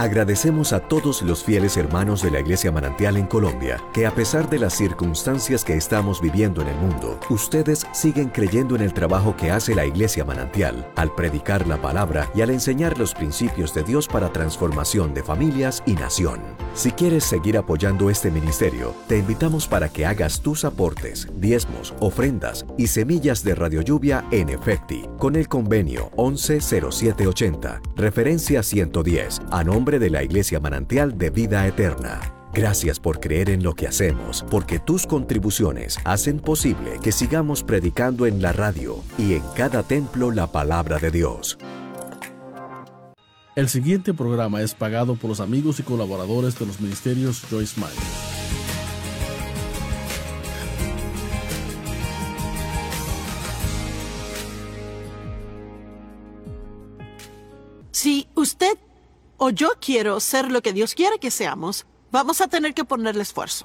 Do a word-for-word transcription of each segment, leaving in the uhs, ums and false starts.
Agradecemos a todos los fieles hermanos de la Iglesia Manantial en Colombia, que a pesar de las circunstancias que estamos viviendo en el mundo, ustedes siguen creyendo en el trabajo que hace la Iglesia Manantial, al predicar la palabra y al enseñar los principios de Dios para transformación de familias y nación. Si quieres seguir apoyando este ministerio, te invitamos para que hagas tus aportes, diezmos, ofrendas y semillas de Radio Lluvia en Efecti, con el convenio once cero siete ochenta, referencia ciento diez, a nombre de la Iglesia Manantial de Vida Eterna. Gracias por creer en lo que hacemos, porque tus contribuciones hacen posible que sigamos predicando en la radio y en cada templo la palabra de Dios. El siguiente programa es pagado por los amigos y colaboradores de los ministerios Joyce Meyer. Si usted o yo quiero ser lo que Dios quiere que seamos, vamos a tener que ponerle esfuerzo.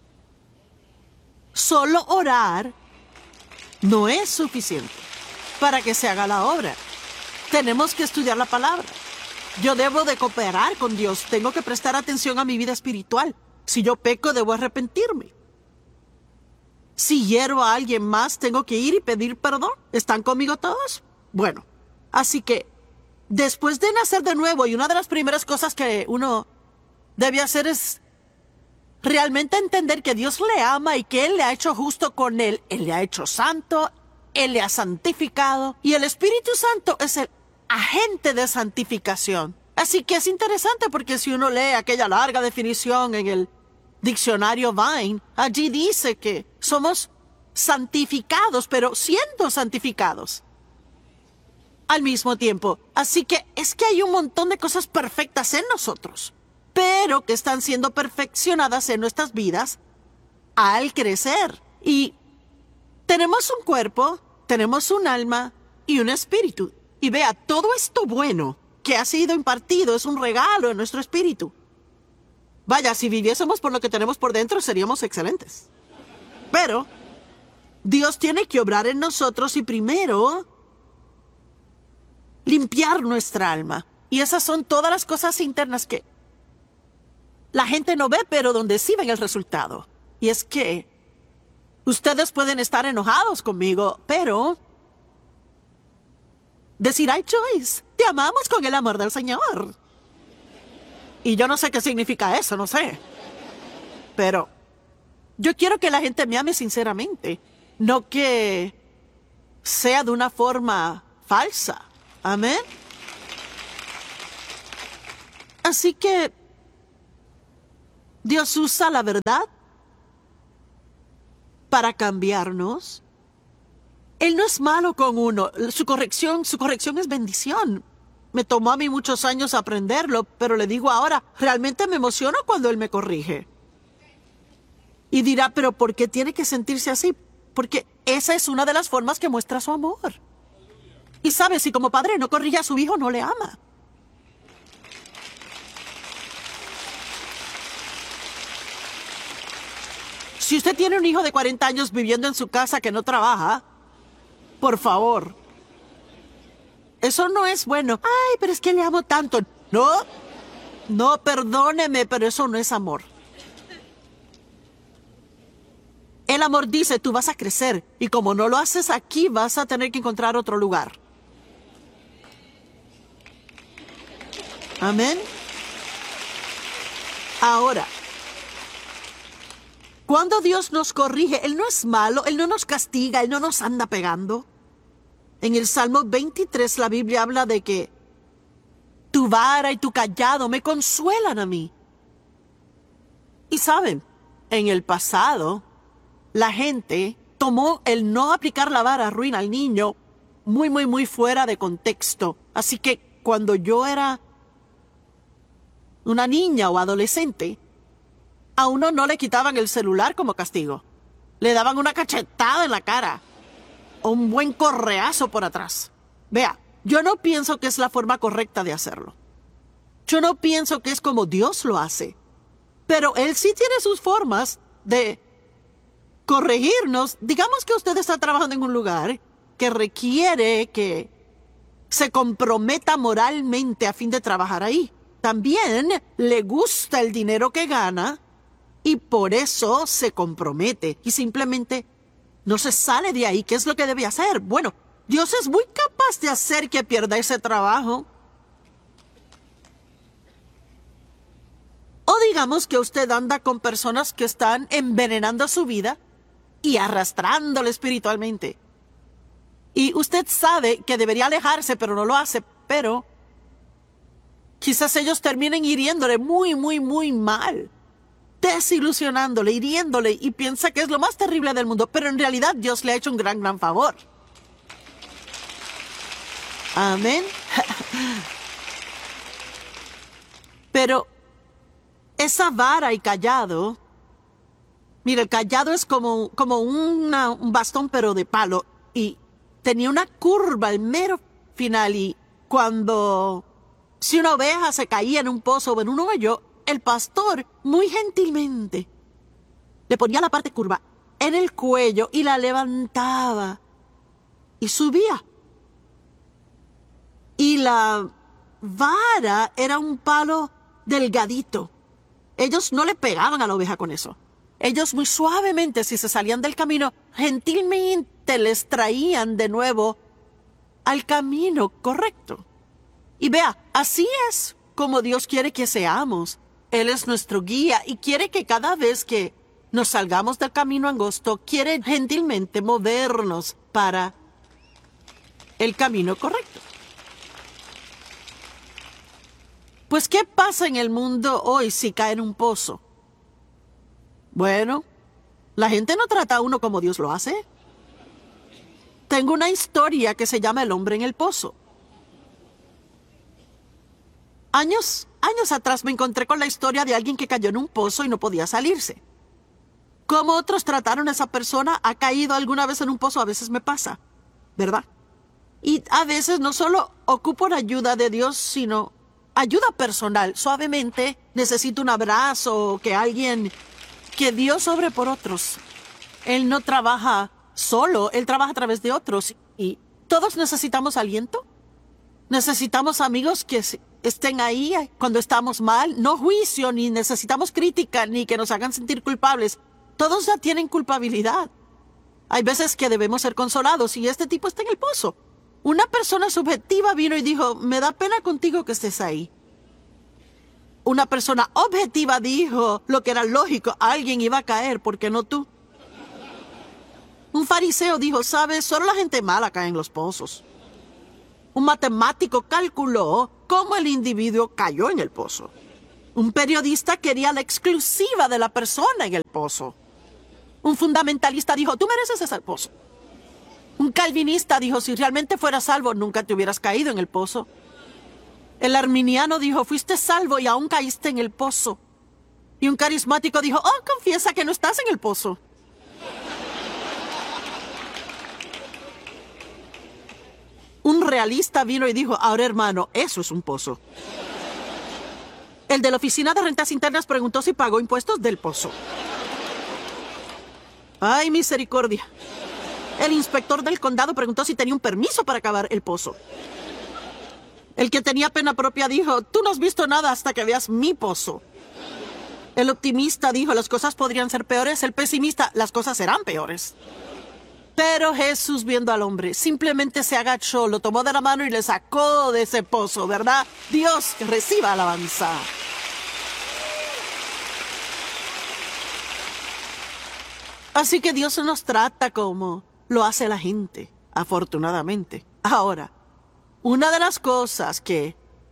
Solo orar no es suficiente para que se haga la obra. Tenemos que estudiar la palabra. Yo debo de cooperar con Dios. Tengo que prestar atención a mi vida espiritual. Si yo peco, debo arrepentirme. Si hiero a alguien más, tengo que ir y pedir perdón. ¿Están conmigo todos? Bueno, así que después de nacer de nuevo, y una de las primeras cosas que uno debe hacer es realmente entender que Dios le ama y que Él le ha hecho justo con Él. Él le ha hecho santo, Él le ha santificado, y el Espíritu Santo es el agente de santificación. Así que es interesante porque si uno lee aquella larga definición en el diccionario Vine, allí dice que somos santificados, pero siendo santificados al mismo tiempo. Así que es que hay un montón de cosas perfectas en nosotros, pero que están siendo perfeccionadas en nuestras vidas al crecer. Y tenemos un cuerpo, tenemos un alma y un espíritu. Y vea, todo esto bueno que ha sido impartido es un regalo en nuestro espíritu. Vaya, si viviésemos por lo que tenemos por dentro, seríamos excelentes. Pero Dios tiene que obrar en nosotros y primero limpiar nuestra alma. Y esas son todas las cosas internas que la gente no ve, pero donde sí ven el resultado. Y es que ustedes pueden estar enojados conmigo, pero decir, ay, Joyce, te amamos con el amor del Señor. Y yo no sé qué significa eso, no sé. Pero yo quiero que la gente me ame sinceramente, no que sea de una forma falsa. Amén. Así que Dios usa la verdad para cambiarnos. Él no es malo con uno. Su corrección, su corrección es bendición. Me tomó a mí muchos años aprenderlo, pero le digo ahora, realmente me emociono cuando Él me corrige. Y dirá, pero ¿por qué tiene que sentirse así? Porque esa es una de las formas que muestra su amor. Y sabe, si como padre no corrige a su hijo, no le ama. Si usted tiene un hijo de cuarenta años viviendo en su casa que no trabaja, por favor, eso no es bueno. Ay, pero es que le amo tanto. No, no, perdóneme, pero eso no es amor. El amor dice, tú vas a crecer, y como no lo haces aquí, vas a tener que encontrar otro lugar. Amén. Ahora, cuando Dios nos corrige, Él no es malo, Él no nos castiga, Él no nos anda pegando. En el Salmo veintitrés la Biblia habla de que tu vara y tu cayado me consuelan a mí. Y saben, en el pasado, la gente tomó el no aplicar la vara ruina al niño muy, muy, muy fuera de contexto. Así que cuando yo era una niña o adolescente, a uno no le quitaban el celular como castigo. Le daban una cachetada en la cara o un buen correazo por atrás. Vea, yo no pienso que es la forma correcta de hacerlo. Yo no pienso que es como Dios lo hace. Pero Él sí tiene sus formas de corregirnos. Digamos que usted está trabajando en un lugar que requiere que se comprometa moralmente a fin de trabajar ahí. también le gusta el dinero que gana y por eso se compromete y simplemente no se sale de ahí. ¿Qué es lo que debe hacer? Bueno, Dios es muy capaz de hacer que pierda ese trabajo. O digamos que usted anda con personas que están envenenando su vida y arrastrándole espiritualmente. Y usted sabe que debería alejarse, pero no lo hace. Pero quizás ellos terminen hiriéndole muy, muy, muy mal. Desilusionándole, hiriéndole, y piensa que es lo más terrible del mundo. Pero en realidad Dios le ha hecho un gran, gran favor. Amén. Pero esa vara y callado, mira, el callado es como, como una, un bastón pero de palo, y tenía una curva al mero final, y cuando si una oveja se caía en un pozo o en un hoyo, el pastor muy gentilmente le ponía la parte curva en el cuello y la levantaba y subía. Y la vara era un palo delgadito. Ellos no le pegaban a la oveja con eso. Ellos muy suavemente, si se salían del camino, gentilmente les traían de nuevo al camino correcto. Y vea, así es como Dios quiere que seamos. Él es nuestro guía y quiere que cada vez que nos salgamos del camino angosto, quiere gentilmente movernos para el camino correcto. Pues, ¿qué pasa en el mundo hoy si cae en un pozo? Bueno, la gente no trata a uno como Dios lo hace. Tengo una historia que se llama El hombre en el pozo. Años, años atrás me encontré con la historia de alguien que cayó en un pozo y no podía salirse. ¿Cómo otros trataron a esa persona? ¿Ha caído alguna vez en un pozo? A veces me pasa, ¿verdad? Y a veces no solo ocupo la ayuda de Dios, sino ayuda personal. Suavemente necesito un abrazo, que alguien, que Dios obre por otros. Él no trabaja solo, Él trabaja a través de otros. Y todos necesitamos aliento. Necesitamos amigos que estén ahí cuando estamos mal. No juicio, ni necesitamos crítica, ni que nos hagan sentir culpables. Todos ya tienen culpabilidad. Hay veces que debemos ser consolados y este tipo está en el pozo. Una persona subjetiva vino y dijo, me da pena contigo que estés ahí. Una persona objetiva dijo lo que era lógico, alguien iba a caer, ¿por qué no tú? Un fariseo dijo, sabes, solo la gente mala cae en los pozos. Un matemático calculó cómo el individuo cayó en el pozo. Un periodista quería la exclusiva de la persona en el pozo. Un fundamentalista dijo, tú mereces ese pozo. Un calvinista dijo, si realmente fueras salvo, nunca te hubieras caído en el pozo. El arminiano dijo, fuiste salvo y aún caíste en el pozo. Y un carismático dijo, oh, confiesa que no estás en el pozo. Un realista vino y dijo, ahora hermano, eso es un pozo. El de la oficina de rentas internas preguntó si pagó impuestos del pozo. ¡Ay, misericordia! El inspector del condado preguntó si tenía un permiso para cavar el pozo. El que tenía pena propia dijo, tú no has visto nada hasta que veas mi pozo. El optimista dijo, las cosas podrían ser peores. El pesimista, las cosas serán peores. Pero Jesús, viendo al hombre, simplemente se agachó, lo tomó de la mano y le sacó de ese pozo, ¿verdad? Dios, que reciba alabanza. Así que Dios nos trata como lo hace la gente, afortunadamente. Ahora, una de las cosas que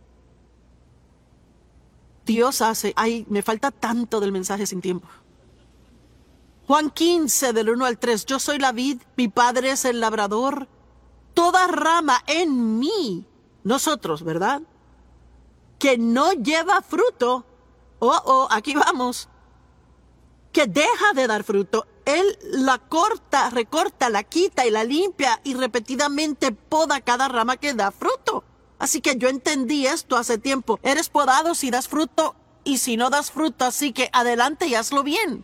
Dios hace... Ay, me falta tanto del mensaje sin tiempo. Juan quince, del uno al tres. Yo soy la vid, mi padre es el labrador. Toda rama en mí, nosotros, ¿verdad?, que no lleva fruto, oh, oh, aquí vamos, que deja de dar fruto, Él la corta, recorta, la quita y la limpia y repetidamente poda cada rama que da fruto. Así que yo entendí esto hace tiempo. Eres podado si das fruto y si no das fruto, así que adelante y hazlo bien.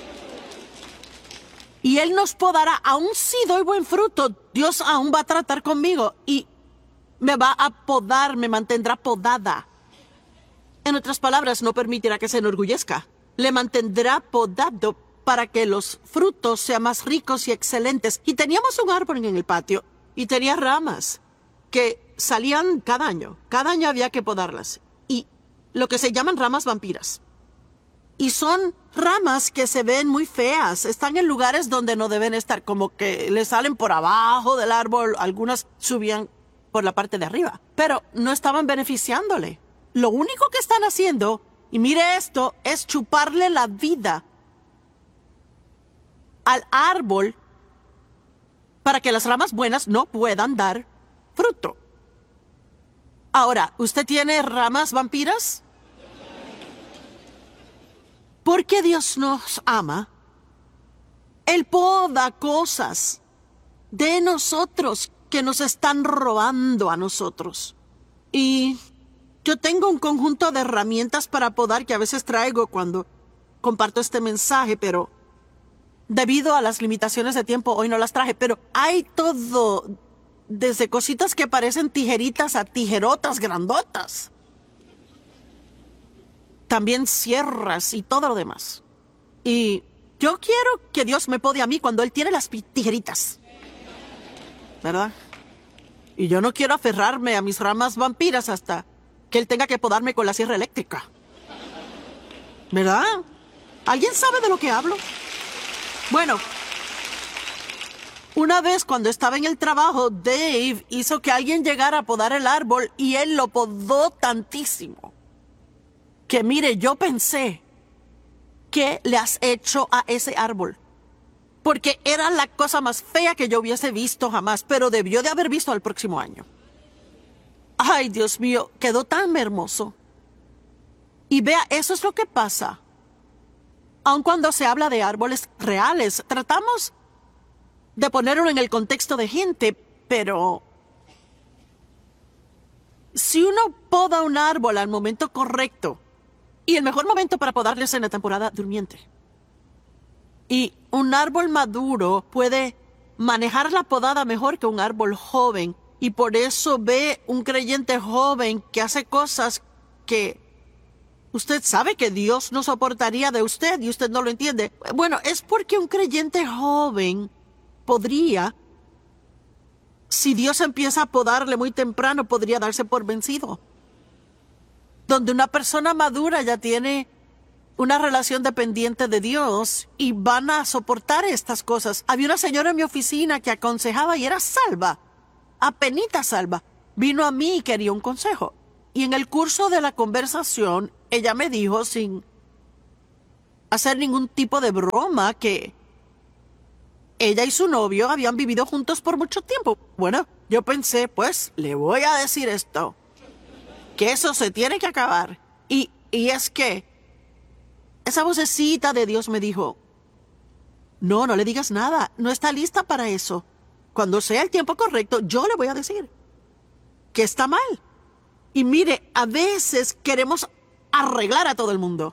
Y Él nos podará, aun si doy buen fruto, Dios aún va a tratar conmigo y me va a podar, me mantendrá podada. En otras palabras, no permitirá que se enorgullezca. Le mantendrá podado para que los frutos sean más ricos y excelentes. Y teníamos un árbol en el patio y tenía ramas que salían cada año. Cada año había que podarlas. Y lo que se llaman ramas vampiras. Y son ramas que se ven muy feas. Están en lugares donde no deben estar. Como que le salen por abajo del árbol. Algunas subían por la parte de arriba. Pero no estaban beneficiándole. Lo único que están haciendo, y mire esto, es chuparle la vida al árbol para que las ramas buenas no puedan dar fruto. Ahora, ¿usted tiene ramas vampiras? Porque Dios nos ama, Él poda cosas de nosotros que nos están robando a nosotros. Y yo tengo un conjunto de herramientas para podar que a veces traigo cuando comparto este mensaje, pero debido a las limitaciones de tiempo hoy no las traje. Pero hay todo, desde cositas que parecen tijeritas a tijerotas grandotas. También sierras y todo lo demás. Y yo quiero que Dios me pode a mí cuando Él tiene las tijeritas, ¿verdad? Y yo no quiero aferrarme a mis ramas vampiras hasta que Él tenga que podarme con la sierra eléctrica, ¿verdad? ¿Alguien sabe de lo que hablo? Bueno, una vez cuando estaba en el trabajo, Dave hizo que alguien llegara a podar el árbol y él lo podó tantísimo que, mire, yo pensé, ¿qué le has hecho a ese árbol? Porque era la cosa más fea que yo hubiese visto jamás, pero debió de haber visto al próximo año. Ay, Dios mío, quedó tan hermoso. Y vea, eso es lo que pasa. Aun cuando se habla de árboles reales, tratamos de ponerlo en el contexto de gente, pero si uno poda un árbol al momento correcto, y el mejor momento para podarle es en la temporada durmiente. Y un árbol maduro puede manejar la podada mejor que un árbol joven. Y por eso ve un creyente joven que hace cosas que usted sabe que Dios no soportaría de usted y usted no lo entiende. Bueno, es porque un creyente joven podría, si Dios empieza a podarle muy temprano, podría darse por vencido. Donde una persona madura ya tiene una relación dependiente de Dios y van a soportar estas cosas. Había una señora en mi oficina que aconsejaba y era salva, apenita salva. Vino a mí y quería un consejo. Y en el curso de la conversación, ella me dijo, sin hacer ningún tipo de broma, que ella y su novio habían vivido juntos por mucho tiempo. Bueno, yo pensé, pues, le voy a decir esto, que eso se tiene que acabar. Y, y es que esa vocecita de Dios me dijo, no, no le digas nada, no está lista para eso. Cuando sea el tiempo correcto, yo le voy a decir que está mal. Y mire, a veces queremos arreglar a todo el mundo.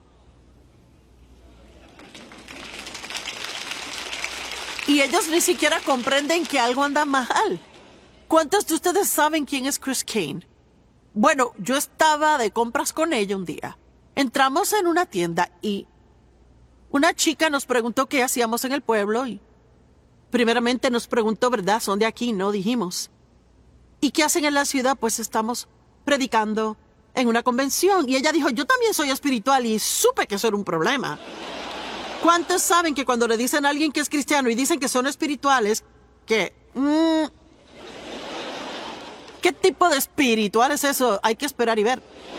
Y ellos ni siquiera comprenden que algo anda mal. ¿Cuántos de ustedes saben quién es Chris Kane? Bueno, yo estaba de compras con ella un día. Entramos en una tienda y una chica nos preguntó qué hacíamos en el pueblo y primeramente nos preguntó, ¿verdad? ¿Son de aquí? No, dijimos. ¿Y qué hacen en la ciudad? Pues estamos predicando en una convención. Y ella dijo, yo también soy espiritual y supe que eso era un problema. ¿Cuántos saben que cuando le dicen a alguien que es cristiano y dicen que son espirituales, que... Mmm, ¿qué tipo de espiritual es eso? Hay que esperar y ver.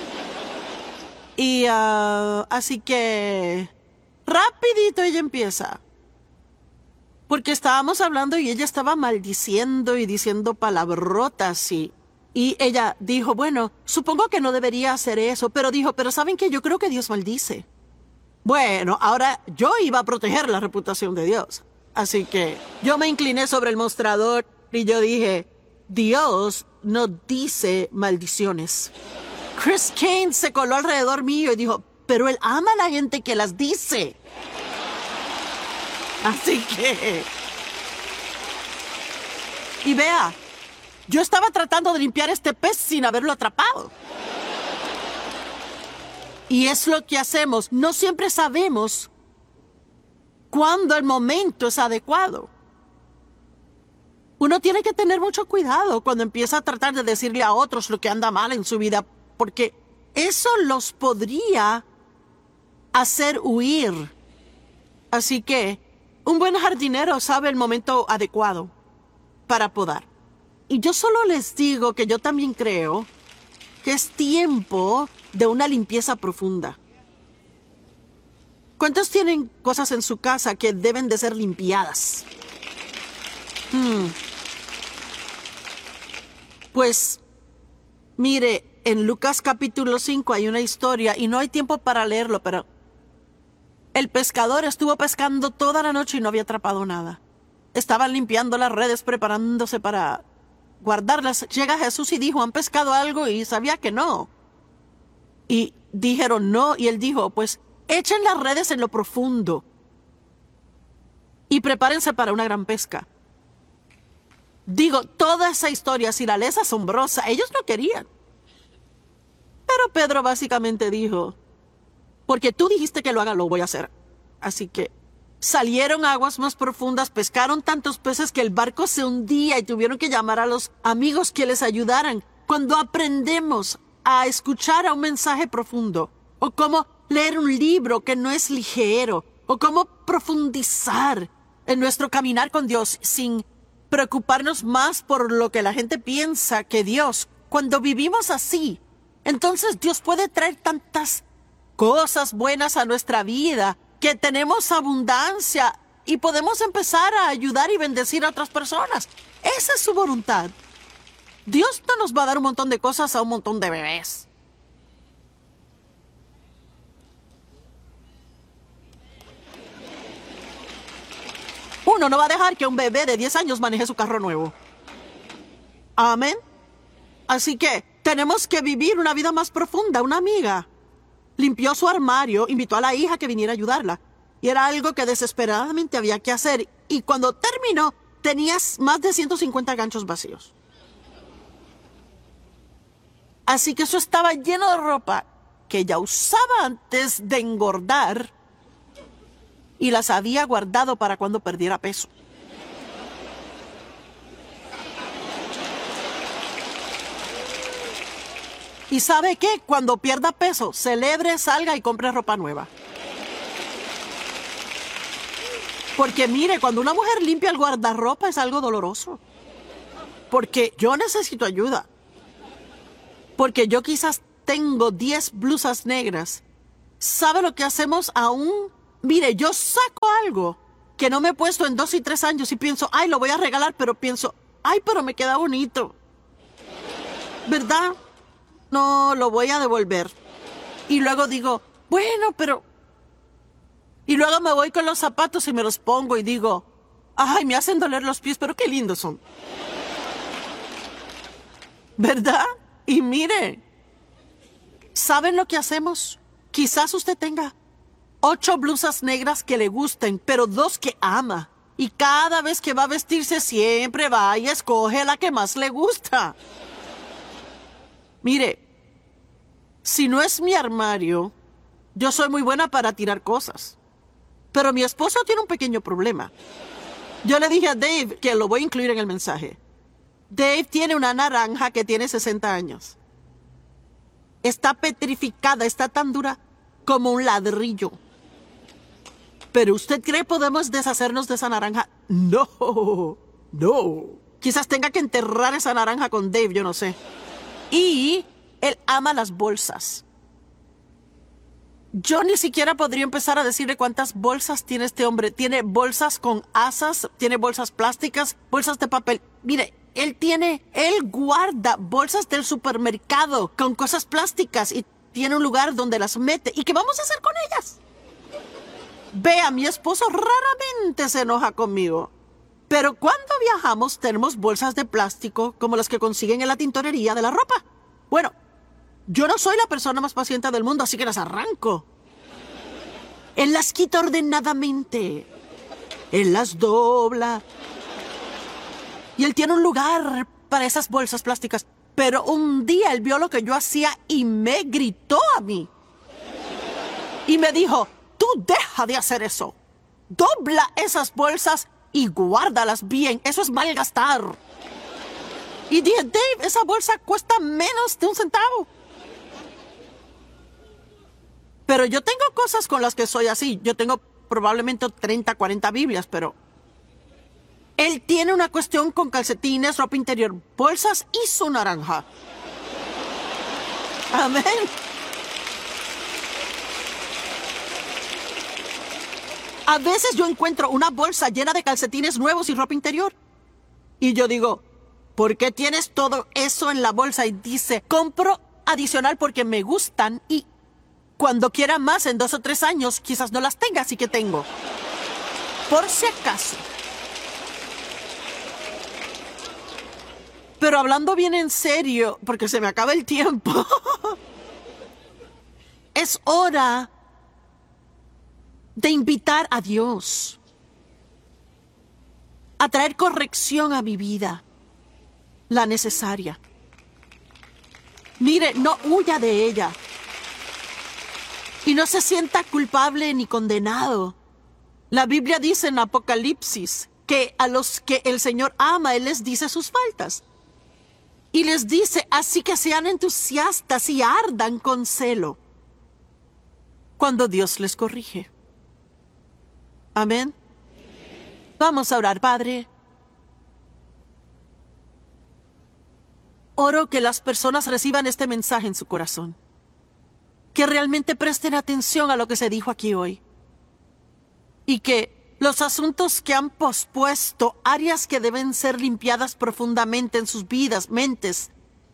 Y uh, así que rapidito ella empieza. Porque estábamos hablando y ella estaba maldiciendo y diciendo palabrotas y, y ella dijo, bueno, supongo que no debería hacer eso, pero dijo, pero ¿saben qué? Yo creo que Dios maldice. Bueno, ahora yo iba a proteger la reputación de Dios. Así que yo me incliné sobre el mostrador y yo dije, Dios no dice maldiciones. Chris Kane se coló alrededor mío y dijo, pero él ama a la gente que las dice. Así que... Y vea, yo estaba tratando de limpiar este pez sin haberlo atrapado. Y es lo que hacemos. No siempre sabemos cuándo el momento es adecuado. Uno tiene que tener mucho cuidado cuando empieza a tratar de decirle a otros lo que anda mal en su vida, porque eso los podría hacer huir. Así que un buen jardinero sabe el momento adecuado para podar. Y yo solo les digo que yo también creo que es tiempo de una limpieza profunda. ¿Cuántos tienen cosas en su casa que deben de ser limpiadas? Hmm. Pues, mire, en Lucas capítulo cinco hay una historia, y no hay tiempo para leerlo, pero el pescador estuvo pescando toda la noche y no había atrapado nada. Estaban limpiando las redes, preparándose para guardarlas. Llega Jesús y dijo, ¿han pescado algo? Y sabía que no. Y dijeron no, y él dijo, pues echen las redes en lo profundo y prepárense para una gran pesca. Digo, toda esa historia, si la lees, asombrosa. Ellos no querían. Pero Pedro básicamente dijo, porque tú dijiste que lo haga, lo voy a hacer. Así que salieron a aguas más profundas, pescaron tantos peces que el barco se hundía y tuvieron que llamar a los amigos que les ayudaran. Cuando aprendemos a escuchar a un mensaje profundo, o cómo leer un libro que no es ligero, o cómo profundizar en nuestro caminar con Dios sin preocuparnos más por lo que la gente piensa que Dios, cuando vivimos así, entonces Dios puede traer tantas cosas buenas a nuestra vida, que tenemos abundancia y podemos empezar a ayudar y bendecir a otras personas. Esa es su voluntad. Dios no nos va a dar un montón de cosas a un montón de bebés. Uno no va a dejar que un bebé de diez años maneje su carro nuevo. Amén. Así que tenemos que vivir una vida más profunda. Una amiga limpió su armario, invitó a la hija que viniera a ayudarla. Y era algo que desesperadamente había que hacer. Y cuando terminó, tenías más de ciento cincuenta ganchos vacíos. Así que eso estaba lleno de ropa que ella usaba antes de engordar y las había guardado para cuando perdiera peso. ¿Y sabe qué? Cuando pierda peso, celebre, salga y compre ropa nueva. Porque mire, cuando una mujer limpia el guardarropa es algo doloroso. Porque yo necesito ayuda. Porque yo quizás tengo diez blusas negras. ¿Sabe lo que hacemos aún? Mire, yo saco algo que no me he puesto en dos y tres años y pienso, ay, lo voy a regalar, pero pienso, ay, pero me queda bonito. ¿Verdad? No, lo voy a devolver. Y luego digo, bueno, pero... Y luego me voy con los zapatos y me los pongo y digo, ay, me hacen doler los pies, pero qué lindos son. ¿Verdad? Y mire, ¿saben lo que hacemos? Quizás usted tenga ocho blusas negras que le gusten, pero dos que ama. Y cada vez que va a vestirse siempre va y escoge la que más le gusta. Mire, si no es mi armario, yo soy muy buena para tirar cosas. Pero mi esposo tiene un pequeño problema. Yo le dije a Dave que lo voy a incluir en el mensaje. Dave tiene una naranja que tiene sesenta años. Está petrificada, está tan dura como un ladrillo. ¿Pero usted cree podemos deshacernos de esa naranja? No, no. Quizás tenga que enterrar esa naranja con Dave, yo no sé. Y él ama las bolsas. Yo ni siquiera podría empezar a decirle cuántas bolsas tiene este hombre. Tiene bolsas con asas, tiene bolsas plásticas, bolsas de papel. Mire, él tiene, él guarda bolsas del supermercado con cosas plásticas y tiene un lugar donde las mete. ¿Y qué vamos a hacer con ellas? Vea, mi esposo raramente se enoja conmigo. Pero cuando viajamos tenemos bolsas de plástico como las que consiguen en la tintorería de la ropa. Bueno, yo no soy la persona más paciente del mundo, así que las arranco. Él las quita ordenadamente. Él las dobla. Y él tiene un lugar para esas bolsas plásticas. Pero un día él vio lo que yo hacía y me gritó a mí. Y me dijo, tú deja de hacer eso. Dobla esas bolsas y guárdalas bien. Eso es malgastar. Y dije, Dave, esa bolsa cuesta menos de un centavo. Pero yo tengo cosas con las que soy así. Yo tengo probablemente treinta, cuarenta Biblias, pero él tiene una cuestión con calcetines, ropa interior, bolsas y su naranja. Amén. A veces yo encuentro una bolsa llena de calcetines nuevos y ropa interior. Y yo digo, ¿por qué tienes todo eso en la bolsa? Y dice, compro adicional porque me gustan y cuando quiera más en dos o tres años quizás no las tenga, así que tengo. Por si acaso. Pero hablando bien en serio, porque se me acaba el tiempo, es hora de invitar a Dios a traer corrección a mi vida, la necesaria. Mire, no huya de ella y no se sienta culpable ni condenado. La Biblia dice en Apocalipsis que a los que el Señor ama, Él les dice sus faltas. Y les dice, así que sean entusiastas y ardan con celo cuando Dios les corrige. Amén. Vamos a orar, Padre. Oro que las personas reciban este mensaje en su corazón. Que realmente presten atención a lo que se dijo aquí hoy. Y que los asuntos que han pospuesto, áreas que deben ser limpiadas profundamente en sus vidas, mentes,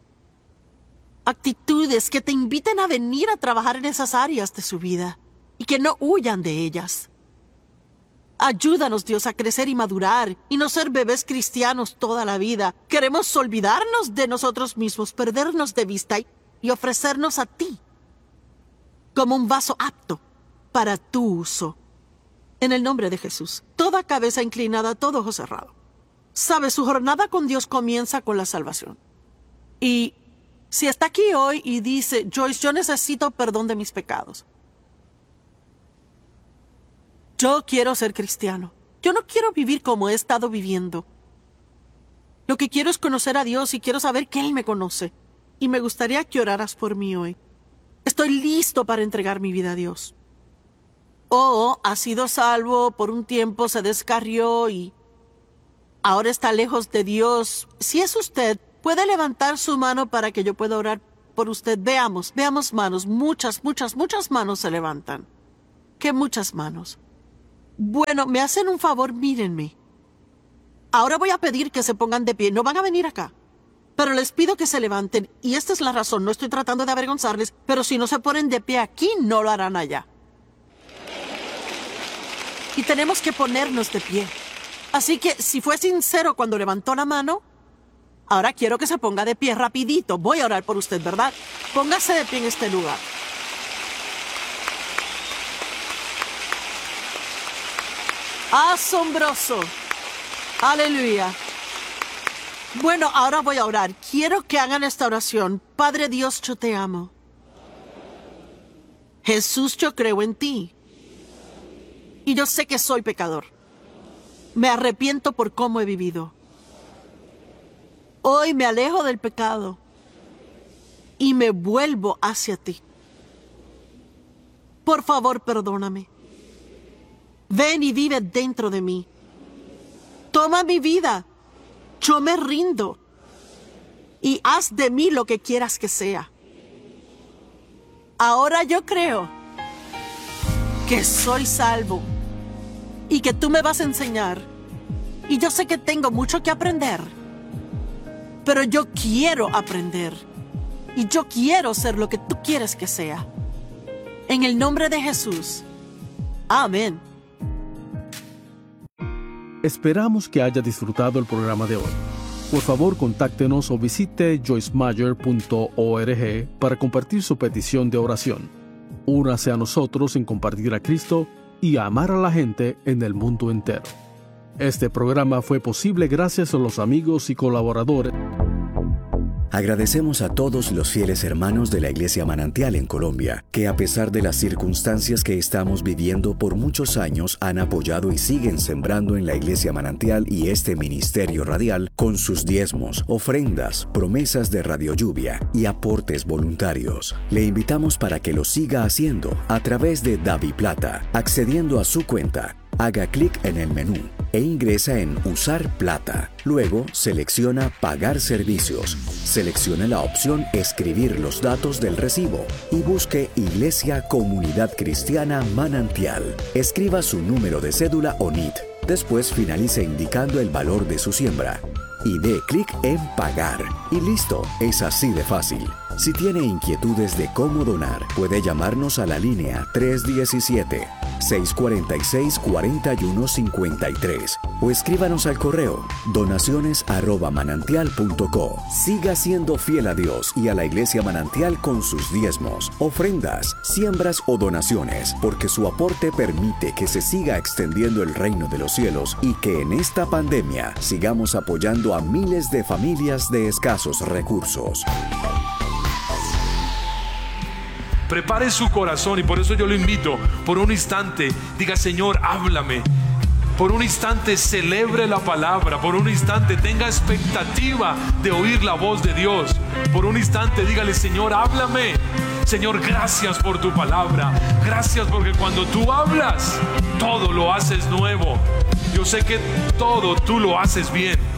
actitudes que te inviten a venir a trabajar en esas áreas de su vida y que no huyan de ellas. Ayúdanos, Dios, a crecer y madurar y no ser bebés cristianos toda la vida. Queremos olvidarnos de nosotros mismos, perdernos de vista y ofrecernos a ti como un vaso apto para tu uso. En el nombre de Jesús, toda cabeza inclinada, todo ojo cerrado. Sabe, su jornada con Dios comienza con la salvación. Y si está aquí hoy y dice, Joyce, yo necesito perdón de mis pecados. Yo quiero ser cristiano. Yo no quiero vivir como he estado viviendo. Lo que quiero es conocer a Dios y quiero saber que Él me conoce. Y me gustaría que oraras por mí hoy. Estoy listo para entregar mi vida a Dios. O ha sido salvo, por un tiempo se descarrió y ahora está lejos de Dios. Si es usted, puede levantar su mano para que yo pueda orar por usted. Veamos, veamos manos. Muchas, muchas, muchas manos se levantan. ¿Qué muchas manos? Bueno, me hacen un favor, mírenme. Ahora voy a pedir que se pongan de pie. No van a venir acá. Pero les pido que se levanten. Y esta es la razón. No estoy tratando de avergonzarles. Pero si no se ponen de pie aquí, no lo harán allá. Y tenemos que ponernos de pie. Así que si fue sincero cuando levantó la mano, ahora quiero que se ponga de pie rapidito. Voy a orar por usted, ¿verdad? Póngase de pie en este lugar. Asombroso. Aleluya. Bueno, ahora voy a orar. Quiero que hagan esta oración. Padre Dios, yo te amo. Jesús, yo creo en ti. Y yo sé que soy pecador. Me arrepiento por cómo he vivido. Hoy me alejo del pecado y me vuelvo hacia ti. Por favor, perdóname. Ven y vive dentro de mí. Toma mi vida. Yo me rindo. Y haz de mí lo que quieras que sea. Ahora yo creo que soy salvo y que tú me vas a enseñar. Y yo sé que tengo mucho que aprender, pero yo quiero aprender. Y yo quiero ser lo que tú quieres que sea. En el nombre de Jesús. Amén. Esperamos que haya disfrutado el programa de hoy. Por favor, contáctenos o visite joyce meyer punto org para compartir su petición de oración. Únase a nosotros en compartir a Cristo y a amar a la gente en el mundo entero. Este programa fue posible gracias a los amigos y colaboradores Agradecemos a todos los fieles hermanos de la Iglesia Manantial en Colombia, que a pesar de las circunstancias que estamos viviendo por muchos años han apoyado y siguen sembrando en la Iglesia Manantial y este ministerio radial con sus diezmos, ofrendas, promesas de Radio Lluvia y aportes voluntarios. Le invitamos para que lo siga haciendo a través de DaviPlata, accediendo a su cuenta. Haga clic en el menú e ingresa en Usar Plata. Luego selecciona Pagar servicios. Seleccione la opción Escribir los datos del recibo y busque Iglesia Comunidad Cristiana Manantial. Escriba su número de cédula o N I T. Después finalice indicando el valor de su siembra y dé clic en Pagar. Y listo, es así de fácil. Si tiene inquietudes de cómo donar, puede llamarnos a la línea tres uno siete, seis cuatro seis, cuatro uno cinco tres o escríbanos al correo donaciones arroba manantial punto co. Siga siendo fiel a Dios y a la Iglesia Manantial con sus diezmos, ofrendas, siembras o donaciones, porque su aporte permite que se siga extendiendo el reino de los cielos y que en esta pandemia sigamos apoyando a miles de familias de escasos recursos. Prepare su corazón y por eso yo lo invito, por un instante, diga: Señor, háblame. Por un instante celebre la palabra, por un instante tenga expectativa de oír la voz de Dios. Por un instante dígale: Señor, háblame. Señor, gracias por tu palabra. Gracias porque cuando tú hablas, todo lo haces nuevo. Yo sé que todo tú lo haces bien.